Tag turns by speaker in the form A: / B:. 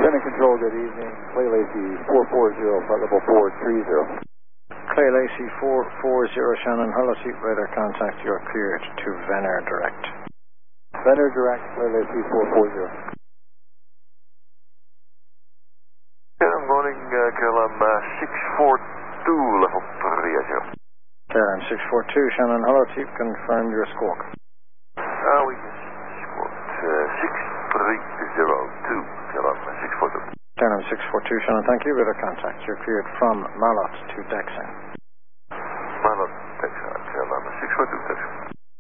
A: Lieutenant Control, good evening. Clay Lacy 440, flight level 430.
B: Clay Lacy 440, Shannon Hullity, radar contact, you're cleared to Venner Direct.
A: Venner Direct, Clay Lacy 440.
C: Good morning, KLM 642, level 30.
B: KLM 642, Shannon Hullity, confirm your squawk.
C: We just squawked 6302, KLM 642.
B: KLM 642, Shannon, thank you, radar contact, you're cleared from Malot to Dex